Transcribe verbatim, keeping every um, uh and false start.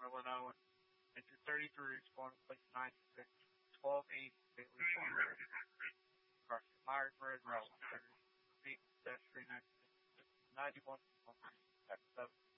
Illinois. Enter thirty-three, spawn place ninety-six, twelve eighty, Bailey Farm. Carson Myersburg, Route thirty-three, dash three ninety-six, ninety-one, seven.